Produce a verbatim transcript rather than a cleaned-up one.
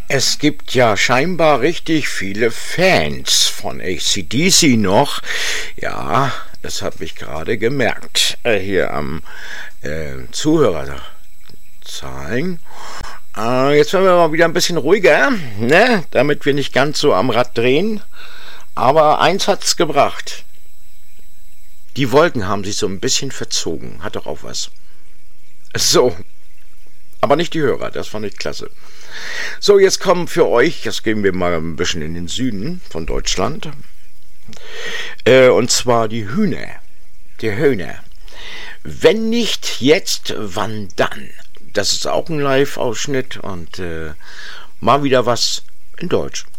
Es gibt ja scheinbar richtig viele Fans von A C D C noch. Ja, das habe ich gerade gemerkt. Äh, hier am äh, Zuhörerzahlen. Äh, jetzt werden wir mal wieder ein bisschen ruhiger, ne? Damit wir nicht ganz so am Rad drehen. Aber eins hat's gebracht. Die Wolken haben sich so ein bisschen verzogen. Hat doch auch was. So. Aber nicht die Hörer, das fand ich klasse. So, jetzt kommen für euch, jetzt gehen wir mal ein bisschen in den Süden von Deutschland. Äh, und zwar die Hühner. Die Hühner. Wenn nicht jetzt, wann dann? Das ist auch ein Live-Ausschnitt und äh, mal wieder was in Deutsch.